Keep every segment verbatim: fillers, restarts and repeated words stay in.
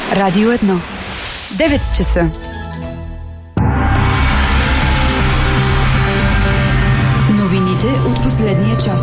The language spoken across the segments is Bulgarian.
Радио едно. девет часа. Новините от последния час.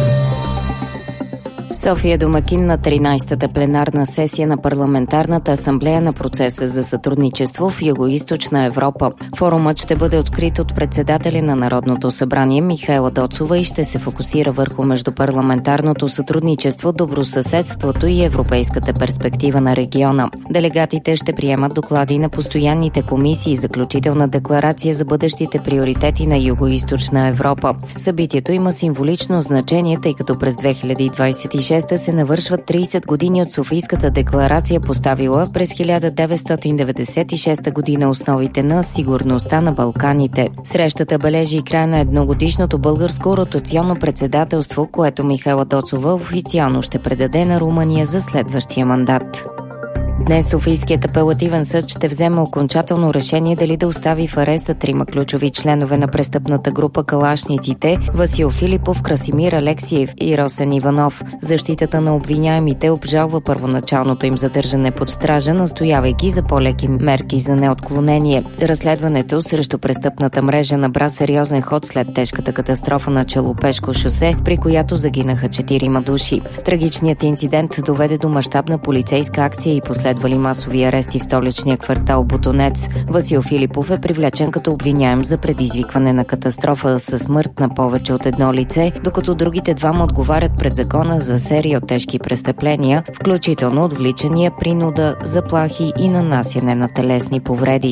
София е домакин на тринайсетата пленарна сесия на Парламентарната асамблея на процеса за сътрудничество в Югоизточна Европа. Форумът ще бъде открит от председателя на Народното събрание Михаела Доцова и ще се фокусира върху междупарламентарното сътрудничество, добросъседството и европейската перспектива на региона. Делегатите ще приемат доклади на постоянните комисии и заключителна декларация за бъдещите приоритети на Югоизточна Европа. Събитието има символично значение, тъй като през две хиляди двайсет и шеста се навършват трийсет години от Софийската декларация, поставила през хиляда деветстотин деветдесет и шеста година основите на сигурността на Балканите. Срещата бележи и края на едногодишното българско ротационно председателство, което Михаела Доцова официално ще предаде на Румъния за следващия мандат. Днес Софийският апелативен съд ще вземе окончателно решение дали да остави в ареста трима ключови членове на престъпната група Калашниците – Васил Филипов, Красимир Алексиев и Росен Иванов. Защитата на обвиняемите обжалва първоначалното им задържане под стража, настоявайки за по-леки мерки за неотклонение. Разследването срещу престъпната мрежа набра сериозен ход след тежката катастрофа на Челопешко шосе, при която загинаха четирима души. Трагичният инцидент доведе до мащабна полицейска акция и последва Следвали масови арести в столичния квартал Ботонец. Васил Филипов е привлечен като обвиняем за предизвикване на катастрофа със смърт на повече от едно лице, докато другите двама отговарят пред закона за серия от тежки престъпления, включително отвличания, принуда, заплахи и нанасяне на телесни повреди.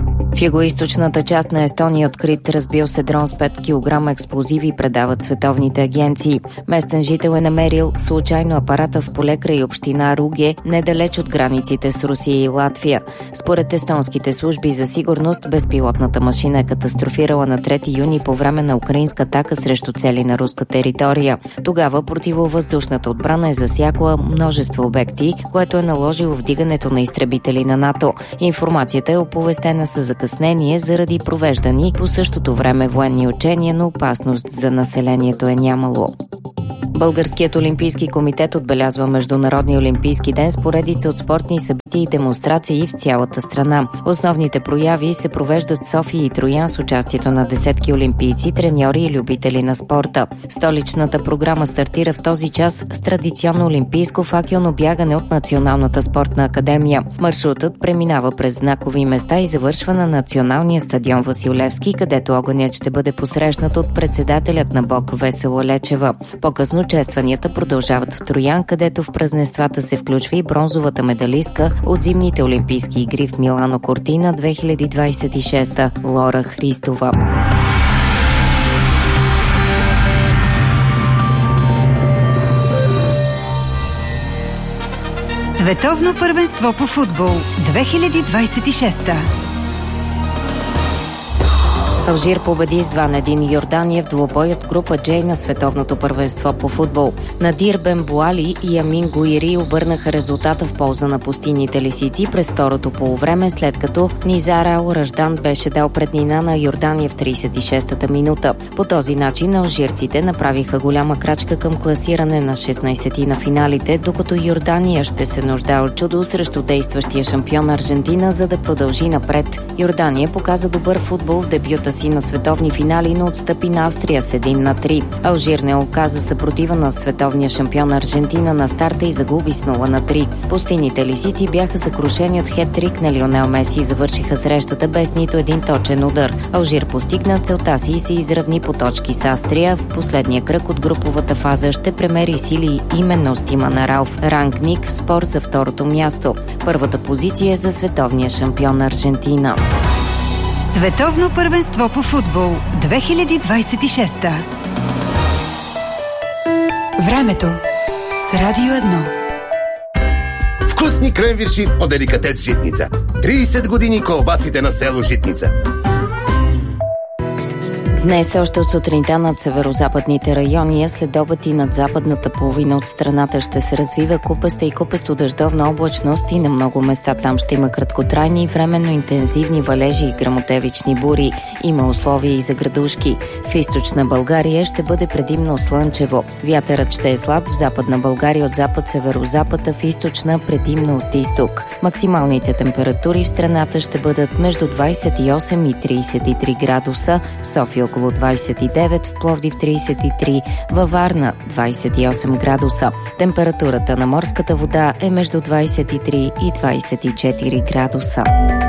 В югоизточната част на Естония открит разбил се дрон с пет килограма експлозиви, предават световните агенции. Местен жител е намерил случайно апарата в поле край община Руге, недалеч от границите с Русия и Латвия. Според естонските служби за сигурност, безпилотната машина е катастрофирала на трети юни по време на украинска атака срещу цели на руска територия. Тогава противовъздушната отбрана е засякла множество обекти, което е наложило вдигането на изтребители на НАТО. Информацията е оповестена с закъснение заради провеждани по същото време военни учения, но опасност за населението е нямало. Българският олимпийски комитет отбелязва Международния олимпийски ден с поредица от спортни събития и демонстрации в цялата страна. Основните прояви се провеждат в София и Троян с участието на десетки олимпийци, треньори и любители на спорта. Столичната програма стартира в този час с традиционно олимпийско факелно бягане от Националната спортна академия. Маршрутът преминава през знакови места и завършва на националния стадион Васил Левски, където огънят ще бъде посрещнат от председателят на БОК Весела Лечева. По-късно честванията продължават в Троян, където в празненствата се включва и бронзовата медалистка от зимните олимпийски игри в Милано Кортина две хиляди двайсет и шеста Лора Христова. Световно първенство по футбол две хиляди двайсет и шеста. Алжир победи с два на един Йордания в двубой от група Джей на световното първенство по футбол. Надир Бен Буали и Амин Гуири обърнаха резултата в полза на пустинните лисици през второто полувреме, след като Низар Ал Раждан беше дал преднина на Йордания в трийсет и шестата минута. По този начин алжирците направиха голяма крачка към класиране на шестнайсети на финалите, докато Йордания ще се нуждае от чудо срещу действащия шампион Аржентина, за да продължи напред. Йордания показа добър футбол в дебюта си на световни финали, но отстъпи на Австрия с един на три. Алжир не оказа съпротива на световния шампион Аржентина на старта и загуби с нула на три. Пустинните лисици бяха съкрушени от хет-трик на Лионел Меси и завършиха срещата без нито един точен удар. Алжир постигна целта си и се изравни по точки с Австрия. В последния кръг от груповата фаза ще премери сили именно с тима на Ралф Рангник в спор за второто място. Първата позиция е за световния шампион Аржентина. Световно първенство по футбол две хиляди двайсет и шеста. Времето с Радио едно. Вкусни кренвирши от деликатес Житница. трийсет години колбасите на село Житница. Днес още от сутринта над северо-западните райони, след обед и над западната половина от страната ще се развива купеста и купесто-дъждовна облачност и на много места там ще има краткотрайни и временно интензивни валежи и гръмотевични бури. Има условия и за градушки. В източна България ще бъде предимно слънчево. Вятърът ще е слаб в западна България от запад-северо-запад, а в източна предимно от изток. Максималните температури в страната ще бъдат между двадесет и осем и тридесет и три градуса, в София около двадесет и девет, в Пловдив тридесет и три, във Варна двадесет и осем градуса. Температурата на морската вода е между двадесет и три и двадесет и четири градуса.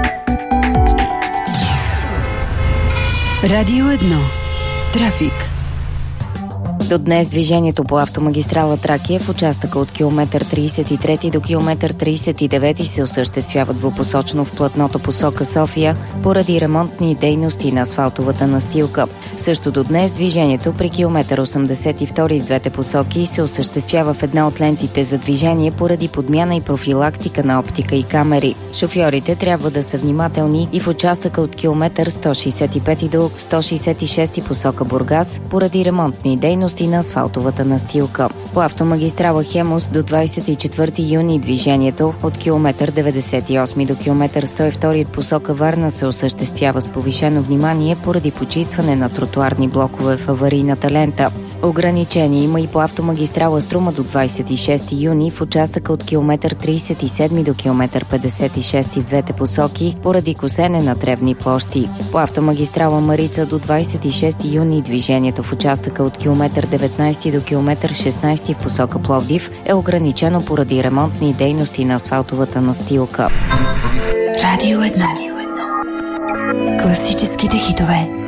Радио едно. Трафик. До днес движението по автомагистрала Тракия в участъка от километър тридесет и трети до километър тридесет и девети се осъществява двупосочно в платното посока София поради ремонтни дейности на асфалтовата настилка. Също до днес движението при километър осемдесет и втори в двете посоки се осъществява в една от лентите за движение поради подмяна и профилактика на оптика и камери. Шофьорите трябва да са внимателни и в участъка от километър сто шестдесет и пети до сто шестдесет и шести посока Бургас поради ремонтни дейности на асфалтовата настилка. По автомагистрала Хемус до двадесет и четвърти юни движението от километър деветдесет и осми до километър сто и втори посока Варна се осъществява с повишено внимание поради почистване на тротуарни блокове в аварийната лента. Ограничение има и по автомагистрала Струма до двадесет и шести юни в участъка от километър тридесет и седми до километър петдесет и шести в двете посоки поради косене на тревни площи. По автомагистрала Марица до двадесет и шести юни движението в участъка от километър деветнадесети до километър шестнадесети в посока Пловдив е ограничено поради ремонтни дейности на асфалтовата настилка. Радио едно. Класическите хитове.